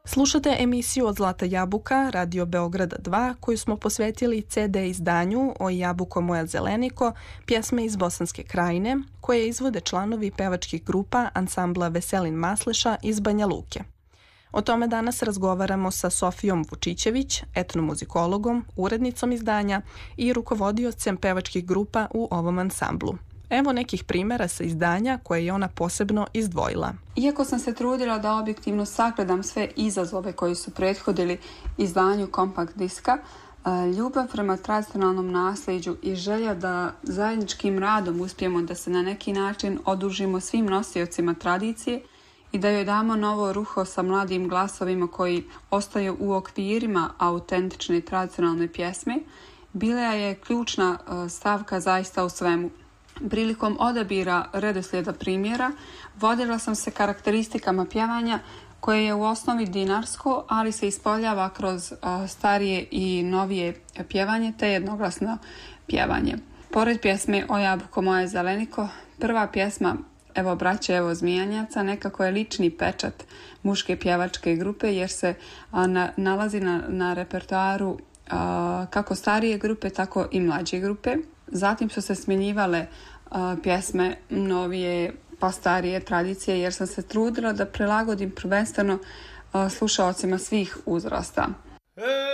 Slušate emisiju Od Zlata jabuka, Radio Beograda 2, koju smo posvetili CD izdanju O jabuko moja zeleniko, pjesme iz Bosanske Krajine, koje izvode članovi pevačkih grupa ansambla Veselin Masleša iz Banja Luke. O tome danas razgovaramo sa Sofijom Vučićević, etnomuzikologom, urednicom izdanja i rukovodiocem pevačkih grupa u ovom ansamblu. Evo nekih primjera sa izdanja koje je ona posebno izdvojila. Iako sam se trudila da objektivno sagledam sve izazove koji su prethodili izdanju kompakt diska, ljubav prema tradicionalnom nasljeđu i želja da zajedničkim radom uspijemo da se na neki način odužimo svim nosiocima tradicije i da joj damo novo ruho sa mladim glasovima koji ostaju u okvirima autentične tradicionalne pjesme, bila je ključna stavka zaista u svemu. Prilikom odabira redoslijeda primjera vodila sam se karakteristikama pjevanja koje je u osnovi dinarsko, ali se ispoljava kroz starije i novije pjevanje te jednoglasno pjevanje. Pored pjesme O jabuko moje zeleniko, prva pjesma Evo braće, evo zmijanjaca nekako je lični pečat muške pjevačke grupe jer se nalazi na repertoaru kako starije grupe, tako i mlađe grupe. Zatim su se smjenjivale pjesme novije pa starije tradicije jer sam se trudila da prilagodim prvenstveno slušaocima svih uzrasta.